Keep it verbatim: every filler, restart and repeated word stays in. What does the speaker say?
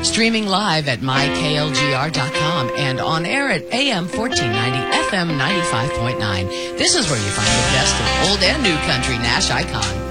Streaming live at my k l g r dot com and on air at A M fourteen ninety, F M ninety-five point nine. This is where you find the best of old and new country Nash icon.